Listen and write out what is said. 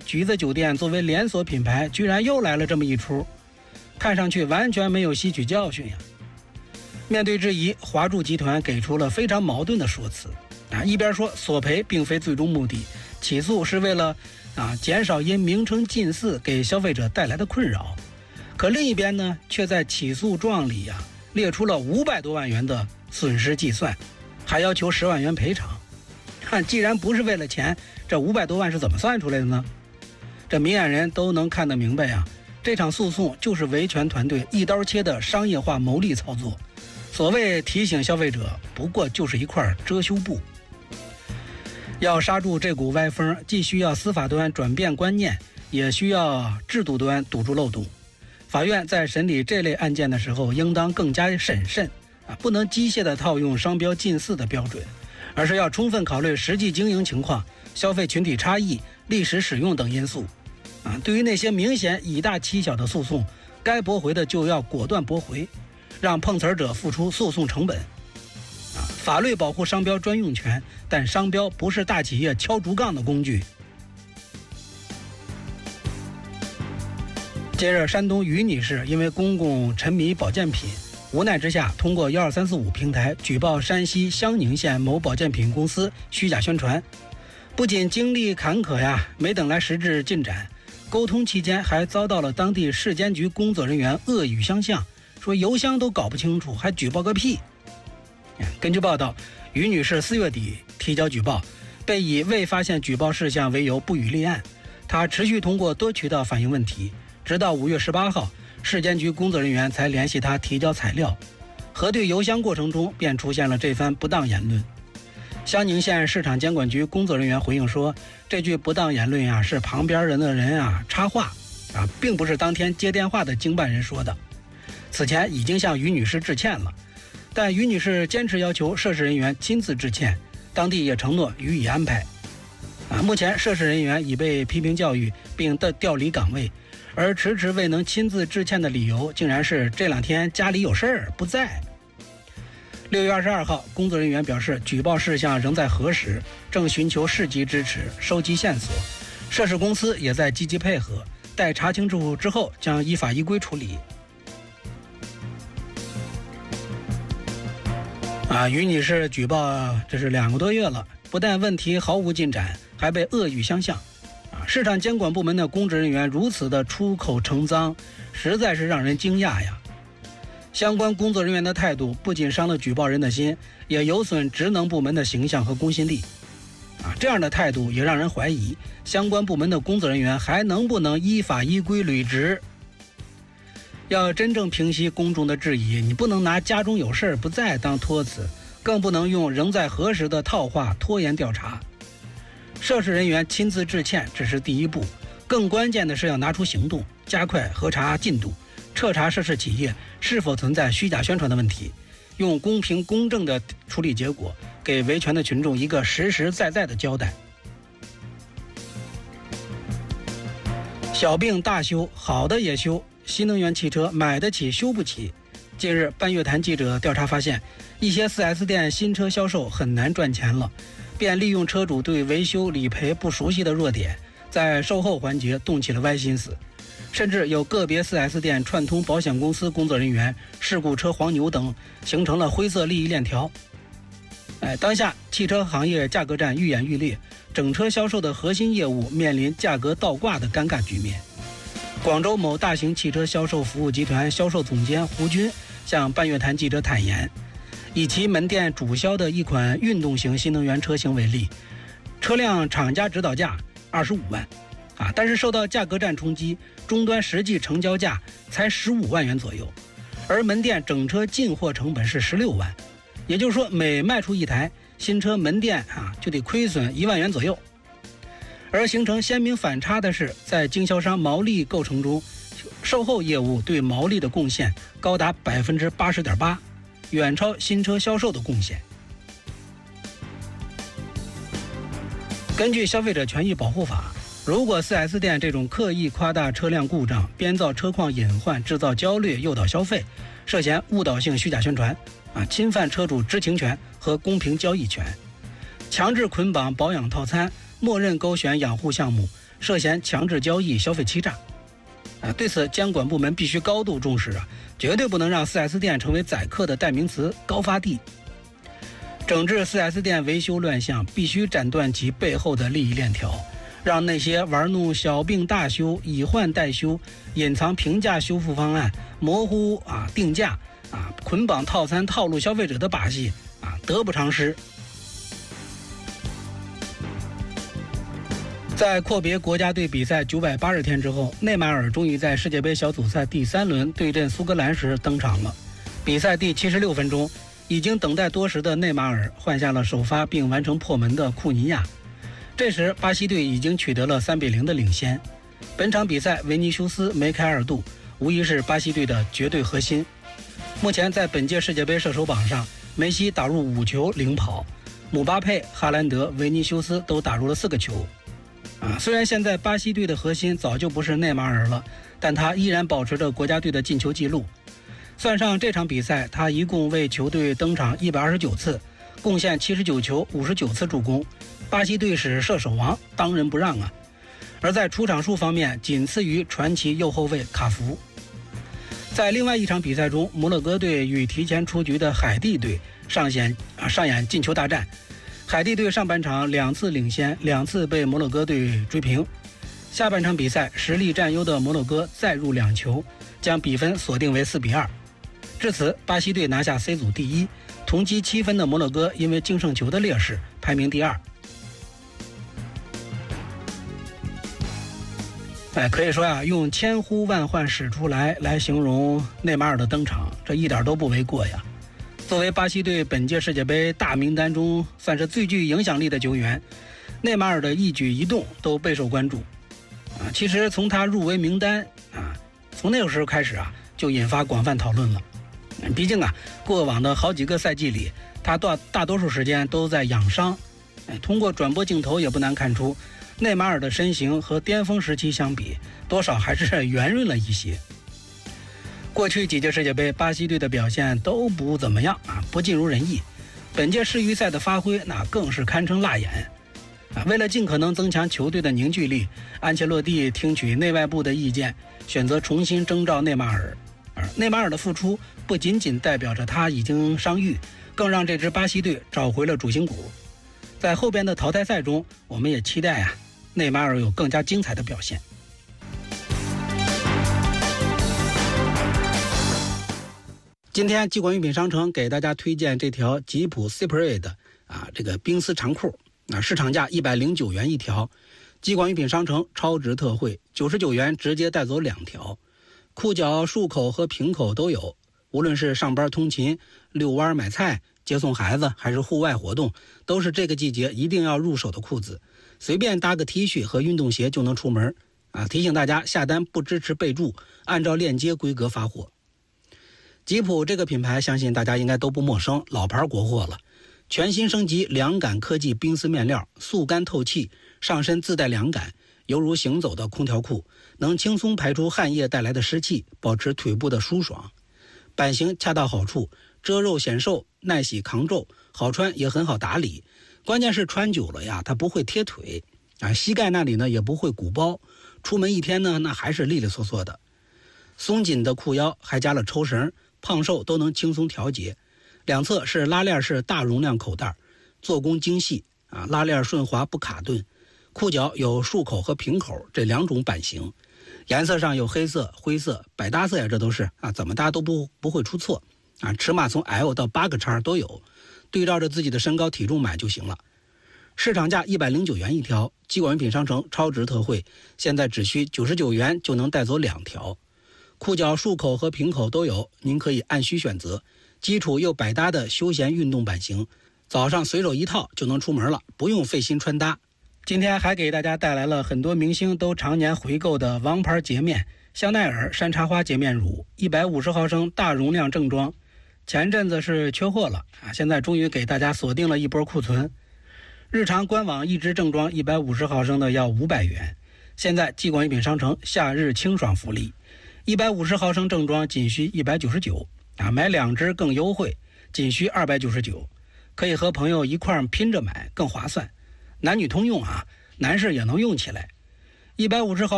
橘子酒店作为连锁品牌，居然又来了这么一出，看上去完全没有吸取教训呀。面对质疑，华住集团给出了非常矛盾的说辞一边说索赔并非最终目的，起诉是为了减少因名称近似给消费者带来的困扰，可另一边呢，却在起诉状里列出了500多万元的损失计算，还要求10万元赔偿。既然不是为了钱，这500多万是怎么算出来的呢？这明眼人都能看得明白这场诉讼就是维权团队一刀切的商业化牟利操作。所谓提醒消费者，不过就是一块遮羞布。要刹住这股歪风，既需要司法端转变观念，也需要制度端堵住漏洞。法院在审理这类案件的时候，应当更加审慎不能机械地套用商标近似的标准，而是要充分考虑实际经营情况、消费群体差异、历史使用等因素对于那些明显以大欺小的诉讼，该驳回的就要果断驳回，让碰瓷者付出诉讼成本法律保护商标专用权，但商标不是大企业敲竹杠的工具。近日，山东于女士因为公公沉迷保健品，无奈之下通过12345平台举报山西襄宁县某保健品公司虚假宣传，不仅经历坎坷没等来实质进展，沟通期间还遭到了当地市监局工作人员恶语相向，说邮箱都搞不清楚，还举报个屁。根据报道，于女士4月底提交举报，被以未发现举报事项为由不予立案。她持续通过多渠道反映问题，直到5月18号，市监局工作人员才联系她提交材料。核对邮箱过程中，便出现了这番不当言论。襄宁县市场监管局工作人员回应说，这句不当言论是旁边人的人插话并不是当天接电话的经办人说的。此前已经向于女士致歉了，但于女士坚持要求涉事人员亲自致歉，当地也承诺予以安排。目前涉事人员已被批评教育并调离岗位，而迟迟未能亲自致歉的理由，竟然是这2天家里有事儿不在。6月22号，工作人员表示，举报事项仍在核实，正寻求市级支持，收集线索。涉事公司也在积极配合，待查清楚之后，将依法依规处理。于女士举报这是2个多月了，不但问题毫无进展，还被恶语相向。市场监管部门的公职人员如此的出口成脏，实在是让人惊讶呀。相关工作人员的态度不仅伤了举报人的心，也有损职能部门的形象和公信力。这样的态度也让人怀疑相关部门的工作人员还能不能依法依规履职。要真正平息公众的质疑，你不能拿家中有事不在当托词，更不能用仍在核实的套话拖延调查。涉事人员亲自致歉只是第一步，更关键的是要拿出行动，加快核查进度，彻查涉事企业是否存在虚假宣传的问题，用公平公正的处理结果，给维权的群众一个实实在在的交代。小病大修，好的也修，新能源汽车买得起修不起。近日，半月谈记者调查发现，一些 4S 店新车销售很难赚钱了，便利用车主对维修理赔不熟悉的弱点，在售后环节动起了歪心思。甚至有个别 4S 店串通保险公司工作人员、事故车黄牛等，形成了灰色利益链条。当下汽车行业价格战愈演愈烈，整车销售的核心业务面临价格倒挂的尴尬局面。广州某大型汽车销售服务集团销售总监胡军向半月谈记者坦言，以其门店主销的一款运动型新能源车型为例，车辆厂家指导价25万但是受到价格战冲击，终端实际成交价才15万元左右，而门店整车进货成本是16万，也就是说每卖出一台新车，门店就得亏损1万元左右。而形成鲜明反差的是，在经销商毛利构成中，售后业务对毛利的贡献高达 80.8%， 远超新车销售的贡献。根据消费者权益保护法，如果 4S 店这种刻意夸大车辆故障、编造车况隐患、制造焦虑、诱导消费，涉嫌误导性虚假宣传侵犯车主知情权和公平交易权，强制捆绑保养套餐，默认勾选养护项目， 涉嫌强制交易、消费欺诈。对此，监管部门必须高度重视绝对不能让 4S 店成为宰客的代名词、高发地。整治 4S 店维修乱象，必须斩断其背后的利益链条，让那些玩弄小病大修、以换代修、隐藏平价修复方案、模糊定价捆绑套餐套路消费者的把戏得不偿失。在阔别国家队比赛980天之后，内马尔终于在世界杯小组赛第3轮对阵苏格兰时登场了。比赛第76分钟，已经等待多时的内马尔换下了首发并完成破门的库尼亚。这时巴西队已经取得了3-0的领先。本场比赛维尼修斯梅开二度，无疑是巴西队的绝对核心。目前在本届世界杯射手榜上，梅西打入5球领跑，姆巴佩、哈兰德、维尼修斯都打入了4个球。虽然现在巴西队的核心早就不是内马尔了，但他依然保持着国家队的进球纪录。算上这场比赛，他一共为球队登场129次，贡献79球、59次助攻，巴西队史射手王，当仁不让啊！而在出场数方面，仅次于传奇右后卫卡福。在另外一场比赛中，摩洛哥队与提前出局的海地队上演进球大战。海地队上半场2次领先，2次被摩洛哥队追平。下半场比赛实力占优的摩洛哥再入2球，将比分锁定为4-2。至此，巴西队拿下 C 组第1，同积7分的摩洛哥因为净胜球的劣势排名第2。可以说用千呼万唤始出来形容内马尔的登场，这一点都不为过呀。作为巴西队本届世界杯大名单中算是最具影响力的球员，内马尔的一举一动都备受关注。其实从他入围名单从那个时候开始就引发广泛讨论了。毕竟过往的好几个赛季里，他大多数时间都在养伤。通过转播镜头也不难看出，内马尔的身形和巅峰时期相比，多少还是圆润了一些。过去几届世界杯，巴西队的表现都不怎么样不尽如人意。本届世预赛的发挥那更是堪称辣眼。为了尽可能增强球队的凝聚力，安切洛蒂听取内外部的意见，选择重新征召内马尔。而内马尔的复出不仅仅代表着他已经伤愈，更让这支巴西队找回了主心骨。在后边的淘汰赛中，我们也期待内马尔有更加精彩的表现。今天季管用品商城给大家推荐这条吉普 Cypre 的这个冰丝长裤，市场价109元一条，季管用品商城超值特惠，99元直接带走2条。裤脚束口和平口都有，无论是上班通勤、遛弯买菜、接送孩子，还是户外活动，都是这个季节一定要入手的裤子。随便搭个 T 恤和运动鞋就能出门提醒大家下单不支持备注，按照链接规格发货。吉普这个品牌相信大家应该都不陌生，老牌国货了。全新升级凉感科技冰丝面料，速干透气，上身自带凉感，犹如行走的空调裤，能轻松排出汗液带来的湿气，保持腿部的舒爽。版型恰到好处，遮肉显瘦，耐洗抗皱，好穿也很好打理。关键是穿久了它不会贴腿膝盖那里呢也不会鼓包，出门一天呢那还是利利索索的。松紧的裤腰还加了抽绳，胖瘦都能轻松调节。两侧是拉链式大容量口袋，做工精细拉链顺滑不卡顿。裤脚有束口和平口这2种版型，颜色上有黑色、灰色，百搭色这都是怎么搭都不会出错尺码从 L 到8个叉都有，对照着自己的身高体重买就行了。市场价109元一条，季管用品商城超值特惠，现在只需99元就能带走2条。裤脚束口和平口都有，您可以按需选择，基础又百搭的休闲运动版型，早上随手一套就能出门了，不用费心穿搭。今天还给大家带来了很多明星都常年回购的王牌洁面香奈儿山茶花洁面乳，150毫升大容量正装。前阵子是缺货了现在终于给大家锁定了一波库存。日常官网一支正装150毫升的要500元，现在季管用品商城夏日清爽福利，150毫升正装仅需199买2支更优惠，仅需299，可以和朋友一块拼着买更划算。男女通用男士也能用起来。 150毫